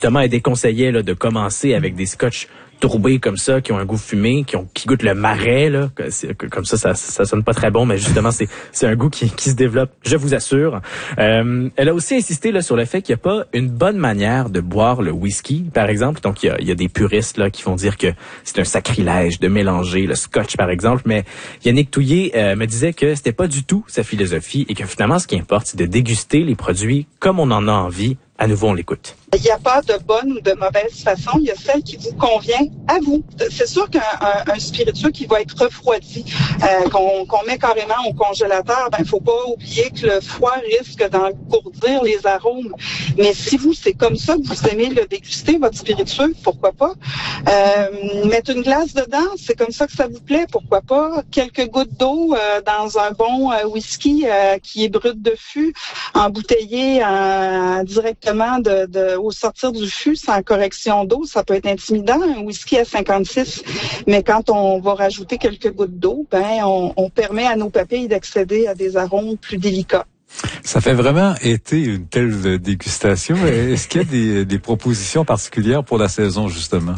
Thomas a déconseillé là, de commencer avec des scotch tourbés comme ça, qui ont un goût fumé, qui goûtent le marais, là. Comme ça sonne pas très bon, mais justement, c'est un goût qui se développe, je vous assure. Elle a aussi insisté là sur le fait qu'il n'y a pas une bonne manière de boire le whisky, par exemple. Donc, il y a des puristes là qui vont dire que c'est un sacrilège de mélanger le scotch, par exemple. Mais Yannick Touillet me disait que c'était pas du tout sa philosophie et que finalement, ce qui importe, c'est de déguster les produits comme on en a envie. À nouveau, on l'écoute. Il n'y a pas de bonne ou de mauvaise façon. Il y a celle qui vous convient à vous. C'est sûr qu'un spiritueux qui va être refroidi, qu'on met carrément au congélateur, faut pas oublier que le froid risque d'engourdir les arômes. Mais si vous, c'est comme ça que vous aimez le déguster, votre spiritueux, pourquoi pas? Mettre une glace dedans, c'est comme ça que ça vous plaît, pourquoi pas? Quelques gouttes d'eau dans un bon whisky qui est brut de fût, embouteillé directement au sortir du fût sans correction d'eau, ça peut être intimidant, un whisky à 56. Mais quand on va rajouter quelques gouttes d'eau, on permet à nos papilles d'accéder à des arômes plus délicats. Ça fait vraiment été une telle dégustation. Est-ce qu'il y a des propositions particulières pour la saison, justement?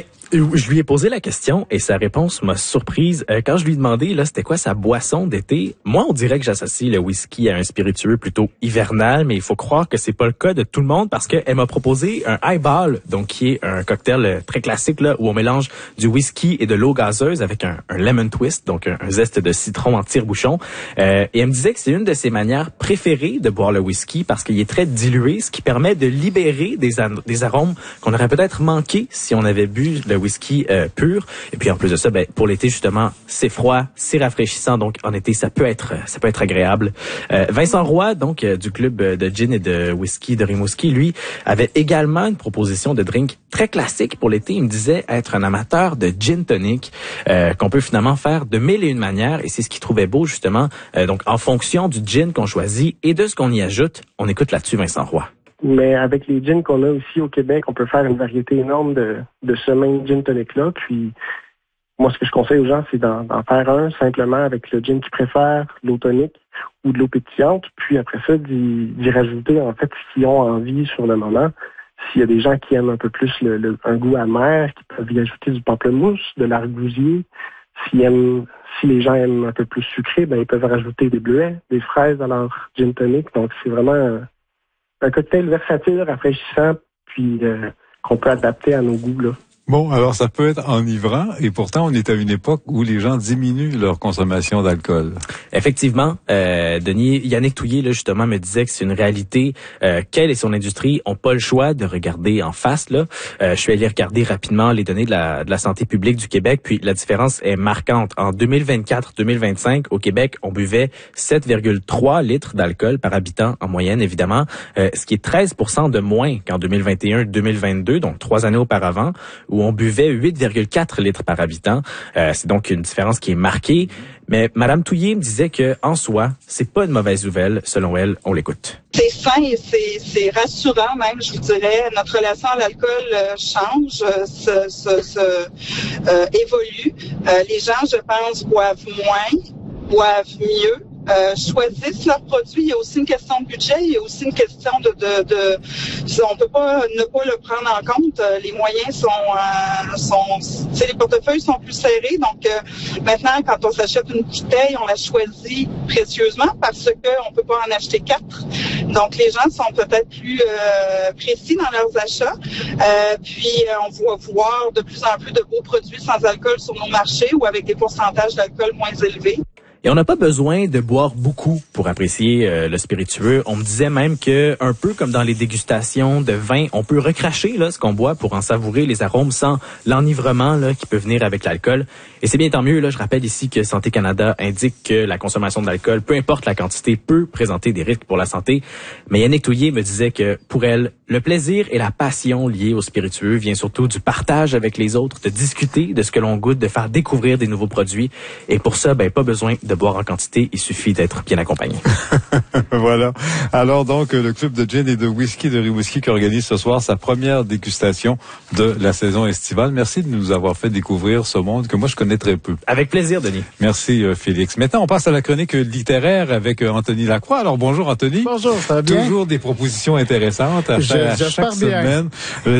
Je lui ai posé la question et sa réponse m'a surprise. Quand je lui ai demandé là, c'était quoi sa boisson d'été, moi on dirait que j'associe le whisky à un spiritueux plutôt hivernal, mais il faut croire que c'est pas le cas de tout le monde parce qu'elle m'a proposé un highball, donc qui est un cocktail très classique là où on mélange du whisky et de l'eau gazeuse avec un lemon twist, donc un zeste de citron en tire-bouchon. Et elle me disait que c'est une de ses manières préférées de boire le whisky parce qu'il est très dilué, ce qui permet de libérer des arômes qu'on aurait peut-être manqué si on avait bu le whisky pur. Et puis en plus de ça, pour l'été justement, c'est froid, c'est rafraîchissant, donc en été ça peut être agréable. Vincent Roy, donc du club de gin et de whisky de Rimouski, lui avait également une proposition de drink très classique pour l'été. Il me disait être un amateur de gin tonic qu'on peut finalement faire de mille et une manières, et c'est ce qu'il trouvait beau justement. Donc en fonction du gin qu'on choisit et de ce qu'on y ajoute, on écoute là-dessus Vincent Roy. Mais avec les gins qu'on a aussi au Québec, on peut faire une variété énorme de ce même gin tonic-là. Puis, moi, ce que je conseille aux gens, c'est d'en faire un simplement avec le gin qu'ils préfèrent, l'eau tonique ou de l'eau pétillante. Puis après ça, d'y rajouter en fait ce qu'ils ont envie sur le moment. S'il y a des gens qui aiment un peu plus un goût amer, qui peuvent y ajouter du pamplemousse, de l'argousier. Si les gens aiment un peu plus sucré, ils peuvent rajouter des bleuets, des fraises à leur gin tonic. Donc, c'est vraiment un cocktail versatile, rafraîchissant, puis qu'on peut adapter à nos goûts, là. Bon, alors ça peut être enivrant et pourtant on est à une époque où les gens diminuent leur consommation d'alcool. Effectivement, Denis, Yannick Touillet là justement me disait que c'est une réalité qu'elle et son industrie ont pas le choix de regarder en face là. Je suis allé regarder rapidement les données de la santé publique du Québec, puis la différence est marquante. En 2024-2025 au Québec, on buvait 7,3 litres d'alcool par habitant en moyenne évidemment, ce qui est 13% de moins qu'en 2021-2022, donc 3 années auparavant, où on buvait 8,4 litres par habitant. C'est donc une différence qui est marquée. Mais Madame Touillet me disait que en soi, c'est pas une mauvaise nouvelle. Selon elle, on l'écoute. C'est sain et c'est rassurant même, je vous dirais. Notre relation à l'alcool change, évolue. Les gens, je pense, boivent moins, boivent mieux. Choisissent leurs produits. Il y a aussi une question de budget, il y a aussi une question on peut pas ne pas le prendre en compte. Les moyens les portefeuilles sont plus serrés. Donc maintenant, quand on s'achète une bouteille, on la choisit précieusement parce que on peut pas en acheter 4. Donc les gens sont peut-être plus précis dans leurs achats. Puis on va voir de plus en plus de beaux produits sans alcool sur nos marchés ou avec des pourcentages d'alcool moins élevés. Et on n'a pas besoin de boire beaucoup pour apprécier le spiritueux. On me disait même que, un peu comme dans les dégustations de vin, on peut recracher là ce qu'on boit pour en savourer les arômes sans l'enivrement là qui peut venir avec l'alcool. Et c'est bien tant mieux. Là, je rappelle ici que Santé Canada indique que la consommation d'alcool, peu importe la quantité, peut présenter des risques pour la santé. Mais Yannick Touillet me disait que pour elle, le plaisir et la passion liés au spiritueux vient surtout du partage avec les autres, de discuter de ce que l'on goûte, de faire découvrir des nouveaux produits. Et pour ça, pas besoin de boire en quantité, il suffit d'être bien accompagné. Voilà. Alors donc, le club de gin et de whisky de Rimouski qui organise ce soir sa première dégustation de la saison estivale. Merci de nous avoir fait découvrir ce monde que moi je connais très peu. Avec plaisir, Denis. Merci, Félix. Maintenant, on passe à la chronique littéraire avec Anthony Lacroix. Alors bonjour, Anthony. Bonjour, ça va bien? Toujours des propositions intéressantes à faire à chaque semaine.